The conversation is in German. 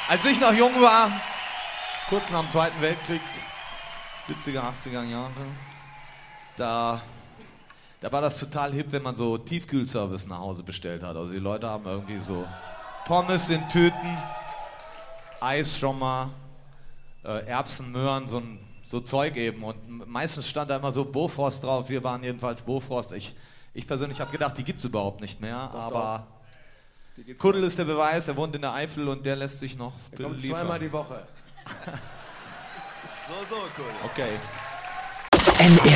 Als ich noch jung war, kurz nach dem Zweiten Weltkrieg, 70er, 80er Jahre, da war das total hip, wenn man so Tiefkühlservice nach Hause bestellt hat. Also die Leute haben irgendwie so Pommes in Tüten, Eis schon mal, Erbsen, Möhren, so Zeug eben. Und meistens stand da immer so Bofrost drauf. Wir waren jedenfalls Bofrost. Ich persönlich habe gedacht, die gibt es überhaupt nicht mehr. Doch, aber Kuddel ist der Beweis, er wohnt in der Eifel und der lässt sich noch Er kommt beliefern. zweimal die Woche. So, cool. Okay. NR